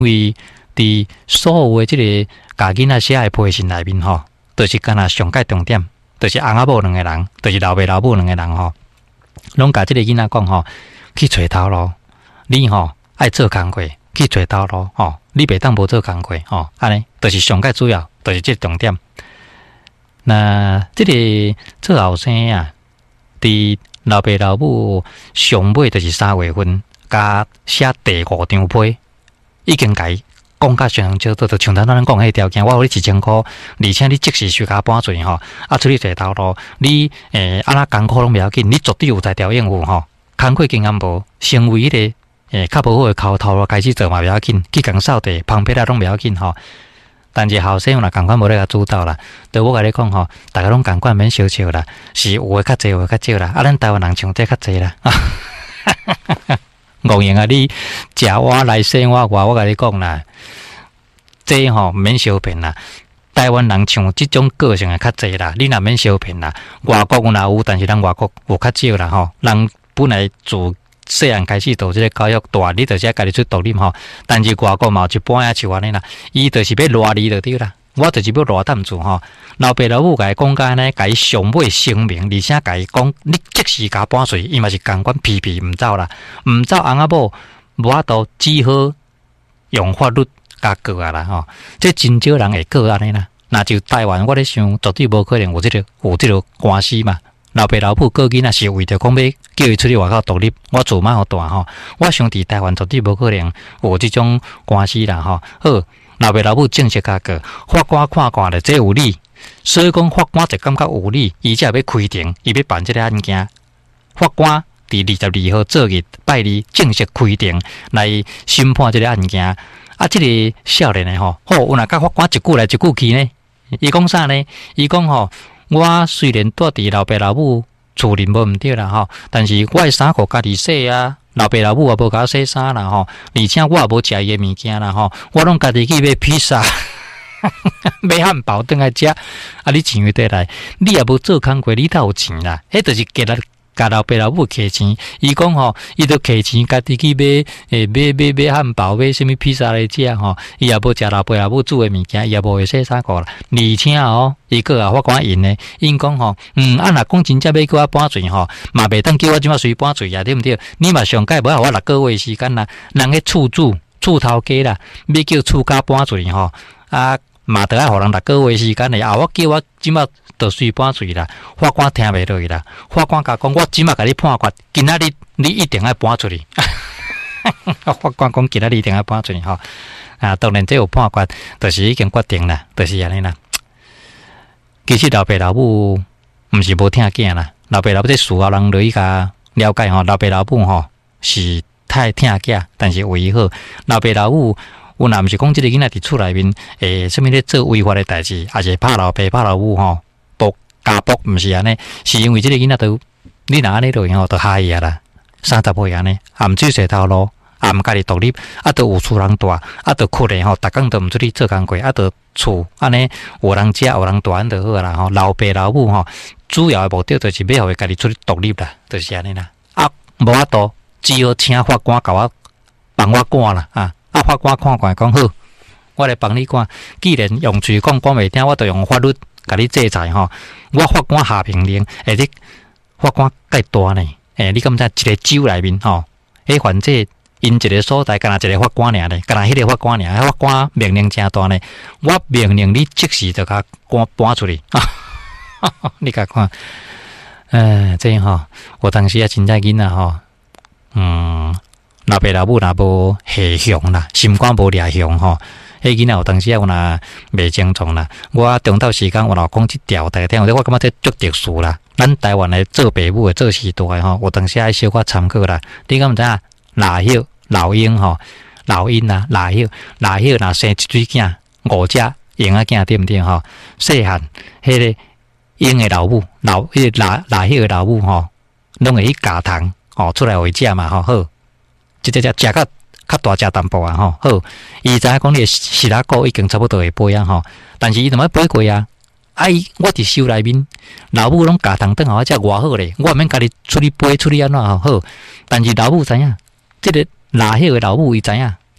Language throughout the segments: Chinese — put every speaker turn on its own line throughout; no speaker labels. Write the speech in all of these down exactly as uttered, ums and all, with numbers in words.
为伫所有的即个家囡仔写的批信内面吼，就是干那上界重点，就是翁仔某两个人，就是老爸老母两个人吼，拢甲即个囡仔讲吼，去找头路，你吼爱做工课，去找头路吼，你袂当无做工课吼，安尼就是上界主要，就是即个重点。那即个做后生啊，伫老爸老母上尾就是三月份，加写第五张批，已经甲伊讲甲上少多，就像咱咱讲迄条件，我互你一千箍，而且你即时休假搬罪吼，啊出去坐头路，你诶安那艰苦拢袂要紧，你绝对有才调应付吼，工课经验无，成为迄个诶较无好诶头头路开始做嘛袂要紧，去共扫地旁边啊拢袂要紧吼。但是后生若共款无咧甲主导啦，对我甲你讲吼，大家拢共款免小笑啦，是有诶较济，有诶较少啦。啊，咱台湾人像这较济啦。吴英啊，你食我来生我我，我甲你讲啦，这吼免小骗啦。台湾人像即种个性诶较济啦，你若免小骗啦。外国有若有，但是咱外国有较少啦吼。人本来自细汉开始做即个教育大，你就是要家己出独立吼。但是外国嘛有一半也像安尼啦，伊就是要赖你就对啦。我就是要赖担住吼。老爸老母甲伊讲甲安尼，甲伊上尾声明，而且甲伊讲，你即时甲搬水，伊嘛是共款皮皮毋走啦，毋走翁仔某无法度，只好用法律甲告啊啦吼。这真少人会告安尼啦。那就台湾我咧想，绝对无可能有即、這個有即个官司嘛。老爸老母个囡仔是为着讲要叫伊出去外口独立，我自蛮好大吼。我想伫台湾绝对无可能有即种官司啦吼。好，老爸老母正式甲告，法官看看咧，这有理，所以讲法官就感觉有理，伊才要开庭，伊要办即个案件。法官伫二十二号做日拜二正式开庭来审判即个案件。啊，即、這个少年诶吼，好，有若甲法官一句来一句去呢？伊讲啥呢？伊讲吼。我虽然住伫老爸老母厝里无毋对啦吼，但是我诶衫裤家己洗啊，老爸老母也无甲我洗衫啦吼，而且我也无食伊诶物件啦吼，我拢家己去买披萨、买汉堡倒来食。啊，你钱又得来，你也无做工课，你哪有钱啦？迄就是给咱甲老爸老母摕钱。伊讲吼，伊都摕钱家己去买诶买买买汉堡，买什物披萨来食吼，伊也无食老爸老母煮诶物件，伊也无会洗衫裤啦，而且哦。伊个啊，法官因呢，因讲吼，嗯，啊，若讲真正要叫我搬罪吼，嘛袂当叫我即马随搬罪啊，对毋对？你嘛上届无互我六个月时间啦，人个厝主、厝头家啦，要叫厝家搬罪吼，啊，嘛得爱互人六个月时间嘞，啊，我叫我即马就随搬罪啦，法官听袂落去啦，法官甲讲，我即马甲你判决，今仔日你一定爱搬出去。法官讲，今仔日一定爱搬出去吼，啊，当然这有判决，就是已经决定啦，就是安尼啦。其实老爸老母毋是无听囝啦，老爸老母这事后人落去甲了解吼，老爸老母吼是太听囝，但是为好，老爸老母有若毋是讲即个囡仔伫厝内面诶，什物咧做违法诶代志，也是拍老爸拍老母吼，搏家搏毋是安尼，是因为即个囡仔都你若安尼落去吼，都害伊啊啦，三十岁安尼，也毋水洗头路。啊，毋家己独立，啊，都有厝人住，啊，都困诶吼，逐工都毋出去做工课，啊，都厝安尼有人食，有人住安就好啦吼。老爸老母吼，主要诶目的就是要互伊家己出去独立啦，就是安尼啦。啊，无法度，只好请法官甲我帮我管啦，啊，啊，法官看看讲好，我来帮你管。既然用嘴讲讲袂听，我就用法律甲你制裁吼。我法官下命令，而且法官介大呢，诶，你敢知一个州内面吼，迄犯罪。因一个所在，干那一个法官尔咧，干那迄个法官尔，法官命令真大呢。我命令你即时就甲赶搬出去。你甲看，呃，这样吼，我当时也真正囡仔吼，嗯，老爸老母若无下向啦，心肝无掠向吼，迄囡仔有当时有若袂正常啦。我中昼时间我若讲即条，大家听，我感觉这足特殊啦。咱台湾诶做爸母诶做时代吼，我当时爱小可参考啦。你敢毋知影？老朽老鹰吼，老鹰啊，老朽老朽若生一水囝，五只鹰仔囝对毋对吼？细汉迄个鹰诶老母，老迄个老老朽诶老母吼，拢会去加糖吼出来互伊食嘛吼。好，即只只食较较大只淡薄啊吼。好，伊知影讲你饲拉狗已经差不多会飞啊吼，但是伊怎么飞过啊？啊伊我伫收内面，老母拢加糖顿互我食偌好咧，我免家己出去飞出去安怎吼好，但是老母知影。即个老朽诶老母伊知影，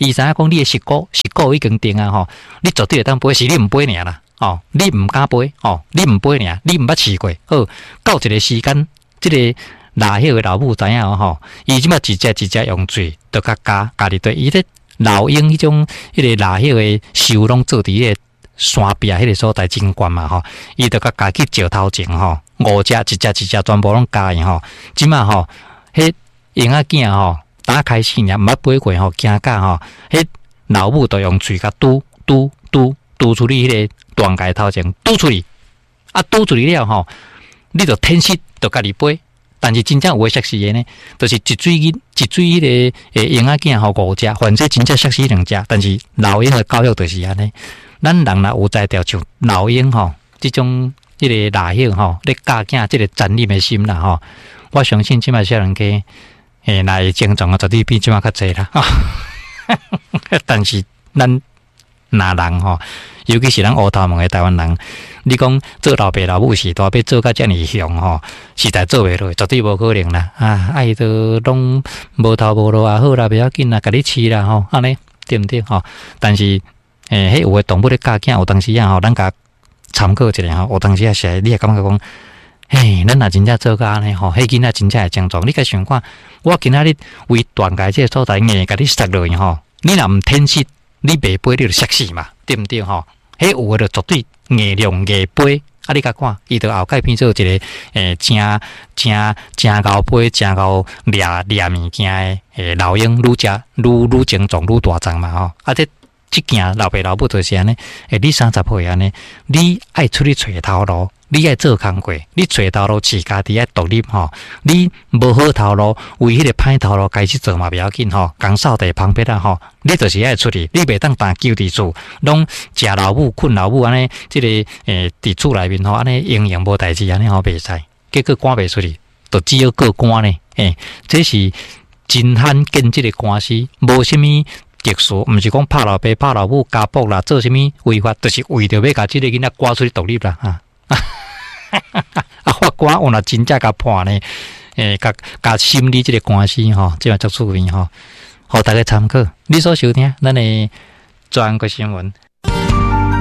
伊知影讲你的实果实果已经定啊吼，你绝对会当飞，是你毋飞尔啦，哦，你毋敢飞，哦，你毋飞尔，你毋捌试过，好，到一个时间，即、这个老迄个老母知影吼，伊即马一只一只用嘴，都甲加家己对，伊咧老鹰迄种迄个老迄个树拢做伫迄个山壁迄个所在真悬嘛吼，伊就甲家去石头前吼，五只一只一只全部拢加伊吼，即马吼，迄鹰仔囝吼。打开始呢，毋捌飞过吼，惊甲吼，迄老母都用嘴甲嘟嘟嘟嘟出去迄个断崖头前，嘟出去，啊嘟出去了吼，你就天息就家己飞。但是真正有诶摔死诶呢，就是一水一一水迄个诶鹰仔囝吼五只，反正真正摔死两只。但是老鹰诶教育就是安尼，咱人若有才调像老鹰吼，即种迄个老鹰吼，咧教囝即个责任诶心啦吼，我相信即摆少年家。诶，来精壮啊，绝对比即马较济啦。但是咱那人吼，尤其是咱乌头毛诶台湾人，你讲做老爸老母时代要做甲遮尔凶吼，实在做袂落，绝对无可能啦。啊，爱都拢无头无路啊，好啦，袂要紧啦，甲你饲啦吼，安尼对毋对吼？但是诶，迄有诶动物咧教囝，有当时啊吼，咱甲参考一下吼，有当时啊是，你会感觉讲。嘿，咱若真正做甲安尼吼，迄囡仔真正会精壮。你甲想看，我今仔日为断崖这个所在硬甲你摔落去吼，你若毋天息，你袂飞你就摔死嘛，对毋对吼？迄有诶就绝对硬量硬飞，啊！你甲看，伊就后盖变做一个诶，真真真高飞、真高掠掠物件诶，诶，老鹰愈食愈愈精壮愈大张嘛吼，啊！这即件老爸老母就是安尼，诶，你三十岁安尼，你爱出去找头路。你爱做工课，你找头路自家己爱独立吼。你无好头路，为迄个歹头路开始做嘛，袂要紧吼。讲扫地旁边啊吼，你就是爱出去，你袂当单揪伫厝，拢食老母困老母安尼，即、这个诶伫厝内面吼，安尼营养无代志安尼吼袂使，结果赶袂出去，就只有过关呢。诶，这是真罕见即个官司，无啥物特殊，毋是讲拍老爸、拍老母、家暴啦，做啥物违法，就是为着要甲即个囡仔赶出去独立啦啊！啊，法官我若真正甲判呢，诶，甲甲审理即个官司吼，即个足趣味吼，互大家参考。你所收听咱的专国新闻。